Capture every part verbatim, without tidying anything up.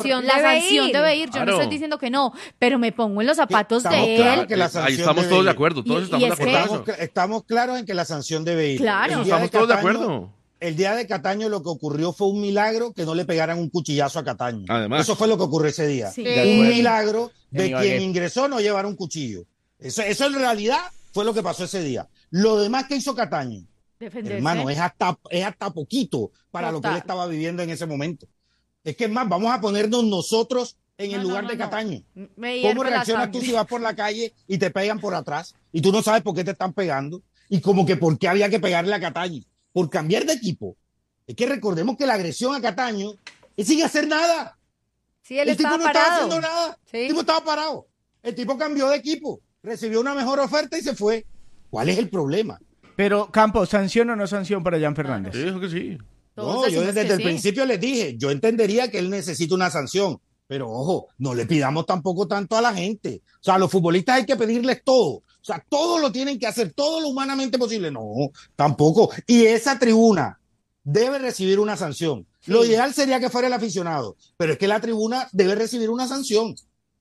sanción la debe sanción ir. debe ir. Yo Claro. no estoy diciendo que no, pero me pongo en los zapatos Estamos de claros él. que la Ahí sanción estamos debe todos de ir. acuerdo, todos Y- estamos y de es que- acuerdo en Estamos, eso. cl- estamos claros en que la sanción debe ir. Claro. El día Estamos todos de Cataño- acuerdo. El día de Cataño lo que ocurrió fue un milagro que no le pegaran un cuchillazo a Cataño. Además. Eso fue lo que ocurrió ese día. Sí. De Un acuerdo. milagro de En quien Ibagué. ingresó no llevar un cuchillo. Eso, eso en realidad fue lo que pasó ese día. Lo demás que hizo Cataño, Defenderse. hermano, es hasta, es hasta poquito para lo que él Total. estaba viviendo en ese momento. Es que es más, vamos a ponernos nosotros en el No, no, lugar no, de no. Cataño. Me hierve ¿Cómo la reaccionas tú sangre. si vas por la calle y te pegan por atrás y tú no sabes por qué te están pegando? Y como que por qué había que pegarle a Cataño. Por cambiar de equipo. Es que recordemos que la agresión a Cataño es sin hacer nada. Sí, él el tipo estaba no estaba parado. haciendo nada. Sí. El tipo estaba parado. El tipo cambió de equipo. Recibió una mejor oferta y se fue. ¿Cuál es el problema? Pero, Campos, ¿sanción o no sanción para Jan Fernández? Sí, dijo que sí. Todos No, yo decimos desde que el sí. principio les dije, yo entendería que él necesita una sanción, pero ojo, no le pidamos tampoco tanto a la gente. O sea, a los futbolistas hay que pedirles todo. O sea, todo lo tienen que hacer, todo lo humanamente posible. No, tampoco. Y esa tribuna debe recibir una sanción. Sí. Lo ideal sería que fuera el aficionado, pero es que la tribuna debe recibir una sanción.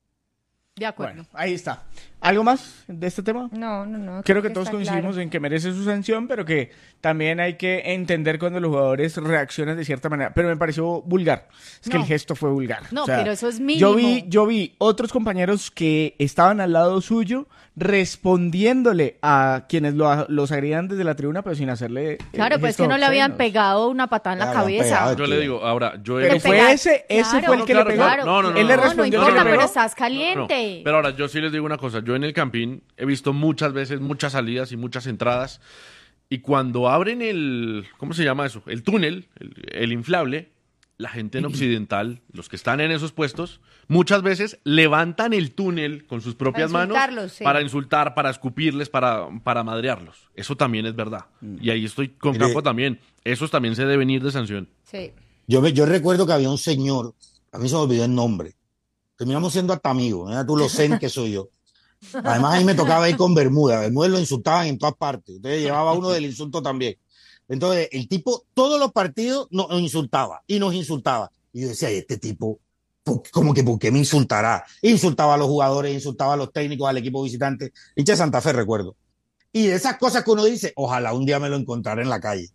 De acuerdo. Bueno, ahí está. ¿Algo más de este tema? No, no, no. Creo que todos está coincidimos claro. en que merece su sanción, pero que también hay que entender cuando los jugadores reaccionan de cierta manera. Pero me pareció vulgar. Es que No. el gesto fue vulgar. No, O sea, pero eso es Yo mínimo. vi, yo vi otros compañeros que estaban al lado suyo respondiéndole a quienes lo, los agredían desde la tribuna, pero sin hacerle. eh, Claro, pues es gestos que no le habían obscenos. pegado una patada en Le la habían cabeza. pegado. Yo le digo, ahora, yo he Pero Le fue pega- ese, ese Claro. fue el que Claro, le pegó. claro. No, no, no, Él le no, No, no respondió importa, que le pero pegó. estás No, caliente. pero ahora, yo sí les digo una cosa. Yo en el Campín he visto muchas veces, muchas salidas y muchas entradas. Y cuando abren el, ¿cómo se llama eso? El túnel, el, el inflable, la gente en Occidental, los que están en esos puestos, muchas veces levantan el túnel con sus propias Para manos insultarlos, sí. para insultar, para escupirles, para, para madrearlos. Eso también es verdad. Y ahí estoy con Mire. Campo también. Esos también se deben ir de sanción. Sí. Yo, me- yo recuerdo que había un señor, a mí se me olvidó el nombre, terminamos siendo hasta amigos, mira tú lo zen que soy yo. Además, a mí me tocaba ir con Bermuda, Bermuda lo insultaban en todas partes, entonces llevaba uno del insulto también. Entonces, el tipo, todos los partidos nos insultaba y nos insultaba. Y yo decía, "¿Y este tipo, por- como que por qué me insultará?" Insultaba a los jugadores, insultaba a los técnicos, al equipo visitante, hincha de Santa Fe, recuerdo. Y de esas cosas que uno dice, ojalá un día me lo encontrara en la calle.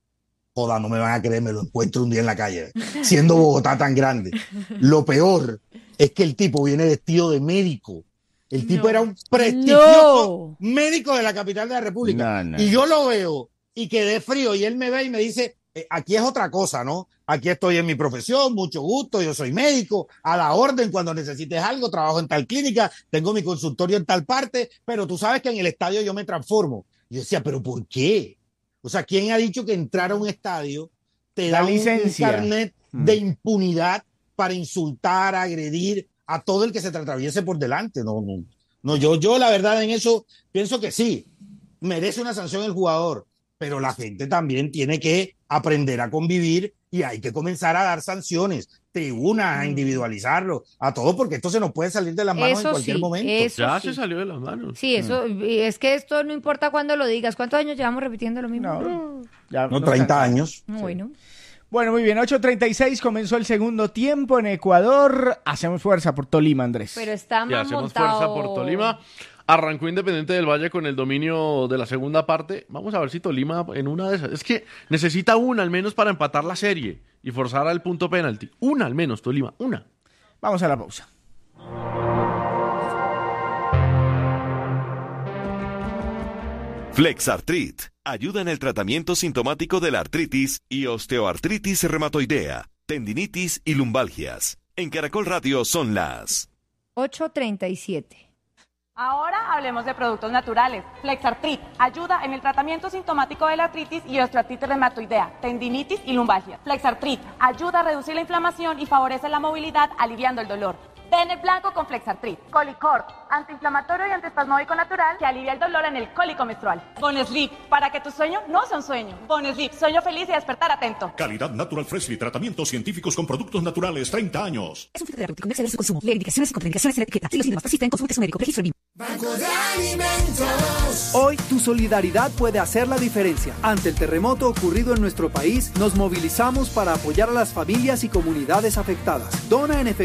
Joda, no me van a creer, me lo encuentro un día en la calle, siendo Bogotá tan grande. Lo peor es que el tipo viene vestido de médico. El tipo No. era un prestigioso No. médico de la capital de la República. No, no. Y yo lo veo y quedé frío y él me ve y me dice, eh, aquí es otra cosa, ¿no? Aquí estoy en mi profesión, mucho gusto, yo soy médico, a la orden cuando necesites algo, trabajo en tal clínica, tengo mi consultorio en tal parte, pero tú sabes que en el estadio yo me transformo. Y yo decía, ¿pero por qué? O sea, ¿quién ha dicho que entrar a un estadio te La da un- un licencia. carnet Mm. de impunidad para insultar, agredir a todo el que se te atraviese por delante? No, no, no, yo, yo la verdad en eso pienso que sí, merece una sanción el jugador, pero la gente también tiene que aprender a convivir y hay que comenzar a dar sanciones, tribunas, a individualizarlo, a todo, porque esto se nos puede salir de las manos Eso en cualquier sí, momento. eso Ya sí. se salió de las manos. Sí, eso, y es que esto no importa cuándo lo digas. ¿Cuántos años llevamos repitiendo lo mismo? No, ya No, nos treinta cansamos. años. Bueno. Bueno, muy bien, ocho treinta y seis comenzó el segundo tiempo en Ecuador. Hacemos fuerza por Tolima, Andrés. Pero está Y más hacemos montado. fuerza por Tolima. Arrancó Independiente del Valle con el dominio de la segunda parte. Vamos a ver si Tolima en una de esas. Es que necesita una al menos para empatar la serie y forzar al punto penalti. Una al menos, Tolima. Una. Vamos a la pausa. Flexartrit ayuda en el tratamiento sintomático de la artritis y osteoartritis reumatoidea, tendinitis y lumbalgias. En Caracol Radio son las ocho treinta y siete. Ahora hablemos de productos naturales. Flexartrit ayuda en el tratamiento sintomático de la artritis y osteoartritis reumatoidea, tendinitis y lumbalgia. Flexartrit ayuda a reducir la inflamación y favorece la movilidad, aliviando el dolor. Bene blanco con Flexartrit. Colicort, antiinflamatorio y antiespasmódico natural que alivia el dolor en el cólico menstrual. Bonesleep, para que tu sueño no sea un sueño. Bonesleep, sueño feliz y despertar atento. Calidad Natural Freshly, tratamientos científicos con productos naturales, treinta años. Es un fitoterapéutico, no exceder su consumo. Lee indicaciones y contraindicaciones en la etiqueta. Si los síntomas persisten, consulte a su médico. Registro B I M. Banco de Alimentos. Hoy tu solidaridad puede hacer la diferencia. Ante el terremoto ocurrido en nuestro país, nos movilizamos para apoyar a las familias y comunidades afectadas. Dona en efectivo